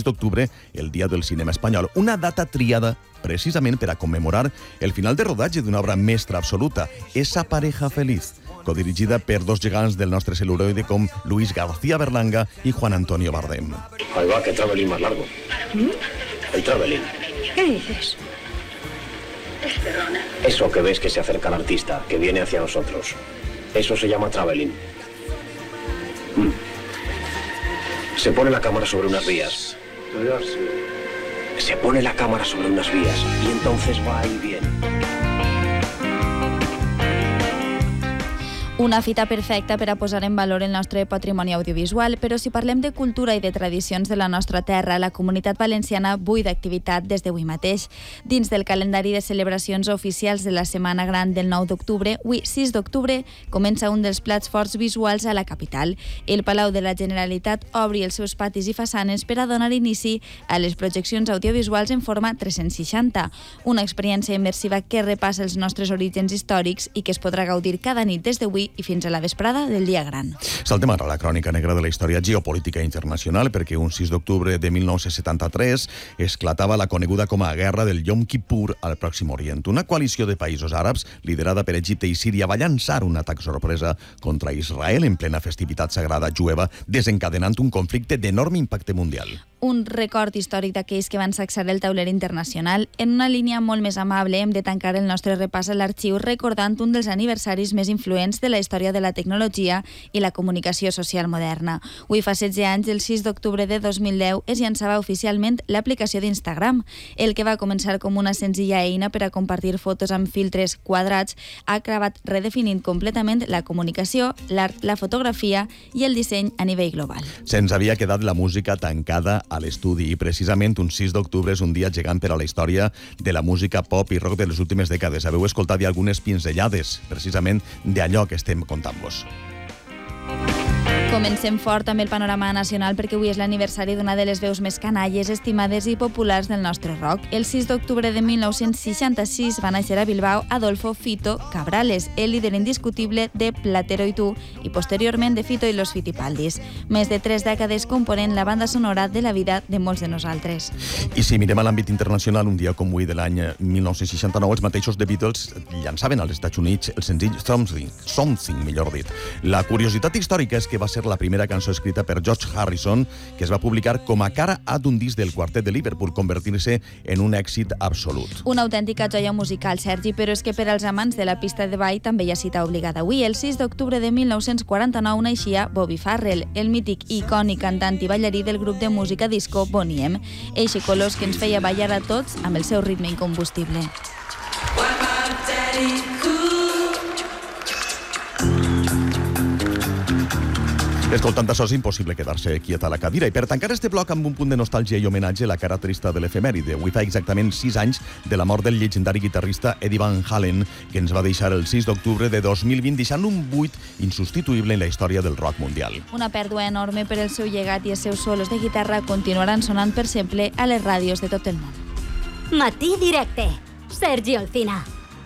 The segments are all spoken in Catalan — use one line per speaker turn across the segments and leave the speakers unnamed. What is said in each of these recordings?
d'octubre, el Dia del Cinema Espanyol. Una data triada precisament per a commemorar el final de rodatge d'una obra mestra absoluta, Esa pareja feliz, codirigida per dos gegants del nostre celuloide com Luis García Berlanga y Juan Antonio Bardem.
Ahí va, que travelín más largo. El travelín.
¿Qué dices?
Eso que ves que se acerca al artista, que viene hacia nosotros. Eso se llama travelín. Se pone la cámara sobre unas vías. Se pone la cámara sobre unas vías y entonces va y viene.
Una fita perfecta per a posar en valor el nostre patrimoni audiovisual, però si parlem de cultura i de tradicions de la nostra terra, la Comunitat Valenciana bull d'activitat des d'avui mateix. Dins del calendari de celebracions oficials de la Setmana Gran del 9 d'octubre, avui, 6 d'octubre, comença un dels plats forts visuals a la capital. El Palau de la Generalitat obri els seus patis i façanes per a donar inici a les projeccions audiovisuals en forma 360, una experiència immersiva que repassa els nostres orígens històrics i que es podrà gaudir cada nit des d'avui i fins a la vesprada del dia gran.
Saltem ara a la crònica negra de la història geopolítica internacional, perquè un 6 d'octubre de 1973 esclatava la coneguda com a Guerra del Yom Kippur al Pròxim Orient. Una coalició de països àrabs, liderada per Egipte i Síria, va llançar un atac sorpresa contra Israel en plena festivitat sagrada jueva, desencadenant un conflicte d'enorme impacte mundial.
Un record històric d'aquells que van sacsar el tauler internacional. En una línia molt més amable hem de tancar el nostre repàs a l'arxiu recordant un dels aniversaris més influents de la història de la tecnologia i la comunicació social moderna. Avui fa 16 anys, el 6 d'octubre de 2010, es llançava oficialment l'aplicació d'Instagram. El que va començar com una senzilla eina per a compartir fotos amb filtres quadrats ha acabat redefinint completament la comunicació, l'art, la fotografia i el disseny a nivell global.
Se'ns havia quedat la música tancada a l'estudi i precisament un 6 d'octubre és un dia gegant per a la història de la música pop i rock de les últimes dècades. Haveu escoltat algunes pinzellades precisament d'allò que estem contant-vos.
Comencem fort amb el panorama nacional perquè avui és l'aniversari d'una de les veus més canalles, estimades i populars del nostre rock. El 6 d'octubre de 1966 va néixer a Bilbao Adolfo Fito Cabrales, el líder indiscutible de Platero i tu i posteriorment de Fito i los Fitipaldis. Més de 3 dècades component la banda sonora de la vida de molts de nosaltres.
I si mirem a l'àmbit internacional, un dia com avui de l'any 1969, els mateixos The Beatles llançaven als Estats Units el senzill Something, millor dit. La curiositat històrica és que va ser la primera cançó escrita per George Harrison, que es va publicar com a cara A d'un disc del quartet de Liverpool, convertir-se en un èxit absolut.
Una autèntica joia musical, Sergi, però és que per als amants de la pista de ball també hi ha cita obligada. Avui, el 6 d'octubre de 1949, naixia Bobby Farrell, el mític i icònic cantant i ballarí del grup de música disco Boney M. Eixe colors que ens feia ballar a tots amb el seu ritme incombustible.
Escoltant això és impossible quedar-se quiet a la cadira. I per tancar este bloc amb un punt de nostàlgia i homenatge, la cara trista de l'efemèride. Avui fa exactament 6 anys de la mort del llegendari guitarrista Eddie Van Halen, que ens va deixar el 6 d'octubre de 2020, deixant un buit insubstituïble en la història del rock mundial.
Una pèrdua enorme, per el seu llegat i els seus solos de guitarra continuaran sonant per sempre a les ràdios de tot el món.
Matí directe. Sergi Olcina.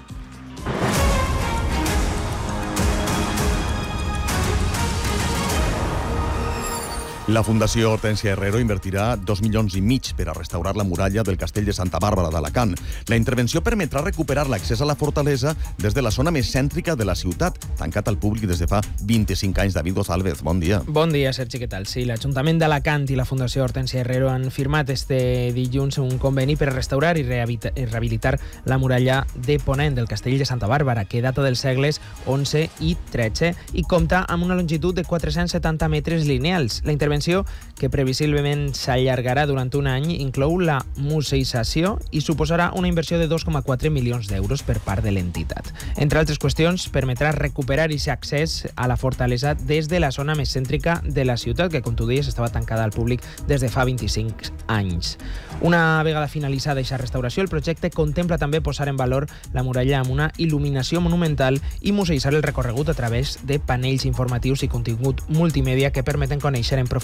La Fundació Hortència Herrero invertirà 2,5 milions per a restaurar la muralla del castell de Santa Bàrbara d'Alacant. La intervenció permetrà recuperar l'accés a la fortalesa des de la zona més cèntrica de la ciutat, tancat al públic des de fa 25 anys. David González, bon dia.
Bon dia, Sergi, què tal? Sí, l'Ajuntament d'Alacant i la Fundació Hortència Herrero han firmat este dilluns un conveni per a restaurar i rehabilitar la muralla de ponent del castell de Santa Bàrbara, que data dels segles XI i XIII i compta amb una longitud de 470 metres lineals. La intervenció, que previsiblement s'allargarà durant un any, inclou la museïtzació i suposarà una inversió de 2,4 milions d'euros per part de l'entitat. Entre altres qüestions, permetrà recuperar aquest accés a la fortalesa des de la zona més cèntrica de la ciutat, que, com tu deies, estava tancada al públic des de fa 25 anys. Una vegada finalitzada aquesta restauració, el projecte contempla també posar en valor la muralla amb una il·luminació monumental i museïtzar el recorregut a través de panells informatius i contingut multimèdia que permeten conèixer en profunditat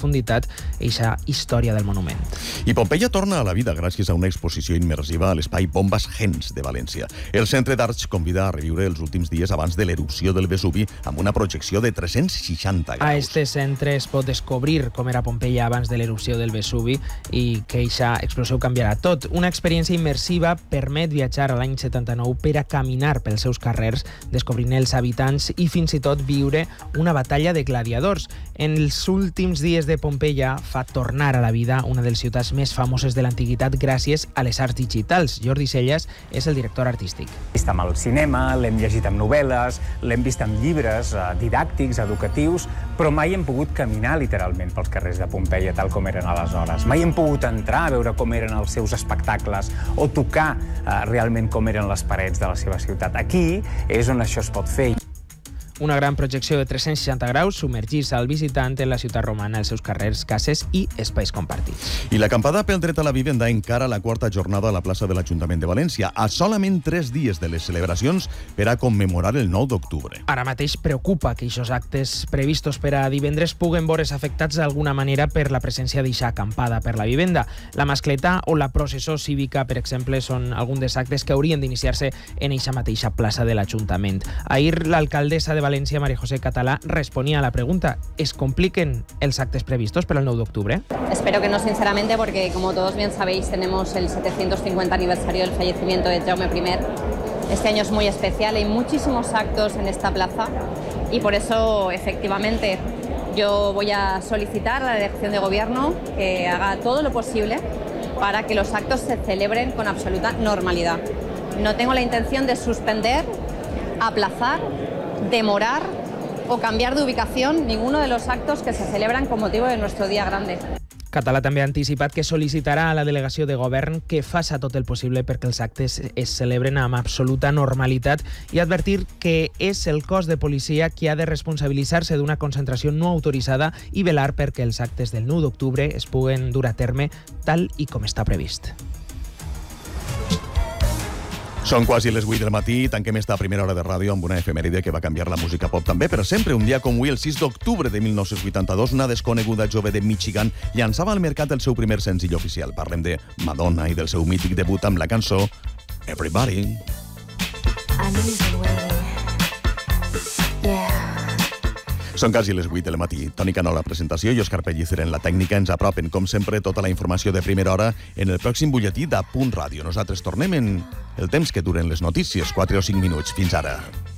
profunditat eixa història del monument.
I Pompeia torna a la vida gràcies a una exposició immersiva a l'espai Bombas Gens de València. El Centre d'Arts convida a reviure els últims dies abans de l'erupció del Vesuvi amb una projecció de 360 graus.
A este centre es pot descobrir com era Pompeia abans de l'erupció del Vesuvi i que eixa explosió canviarà tot. Una experiència immersiva permet viatjar a l'any 79 per a caminar pels seus carrers, descobrint els habitants i fins i tot viure una batalla de gladiadors. En els últims dies de Pompeia fa tornar a la vida una de les ciutats més famoses de l'antiguitat gràcies a les arts digitals. Jordi Sellas és el director artístic.
L'hem vist amb el cinema, l'hem llegit amb novel·les, l'hem vist amb llibres didàctics, educatius, però mai hem pogut caminar literalment pels carrers de Pompeia tal com eren aleshores. Mai hem pogut entrar a veure com eren els seus espectacles o tocar realment com eren les parets de la seva ciutat. Aquí és on això es pot fer.
Una gran projecció de 360 graus, submergir-se al visitant en la ciutat romana, els seus carrers, cases i espais compartits.
I l'acampada pel dret a la vivenda encara la quarta jornada a la plaça de l'Ajuntament de València, a solament 3 dies de les celebracions per a commemorar el 9 d'octubre.
Ara mateix preocupa que aquests actes previstos per a divendres puguen veure's afectats d'alguna manera per la presència d'eixa acampada per la vivenda. La mascleta o la processó cívica, per exemple, són alguns dels actes que haurien d'iniciar-se en eixa mateixa plaça de l'Ajuntament. Ahir l'alcaldessa de València, María José Català, responía a la pregunta: ¿es compliquen els actes previstos para el 9 de octubre?
Espero que no, sinceramente, porque como todos bien sabéis, tenemos el 750 aniversario del fallecimiento de Jaume I. Este año es muy especial, hay muchísimos actos en esta plaza y por eso, efectivamente, yo voy a solicitar a la Dirección de Gobierno que haga todo lo posible para que los actos se celebren con absoluta normalidad. No tengo la intención de suspender, aplazar, demorar o cambiar de ubicación ninguno de los actos que se celebran con motivo de nuestro día grande.
Català també ha anticipat que sol·licitarà a la delegació de govern que faça tot el possible perquè els actes es celebren amb absoluta normalitat i advertir que és el cos de policia qui ha de responsabilitzar-se d'una concentració no autoritzada i velar perquè els actes del 9 d'octubre es puguen dur a terme tal i com està previst.
Són quasi les 8 del matí, tanquem esta primera hora de ràdio amb una efemèride que va canviar la música pop també per sempre. Un dia com avui, el 6 d'octubre de 1982, una desconeguda jove de Michigan llançava al mercat el seu primer senzill oficial. Parlem de Madonna i del seu mític debut amb la cançó Everybody. Són quasi les 8 del matí. Toni Canó, la presentació, i Òscar Pellicer en la tècnica. Ens apropen, com sempre, tota la informació de primera hora en el pròxim butlletí d'Apunt Ràdio. Nosaltres tornem en el temps que duren les notícies, 4 o 5 minuts. Fins ara.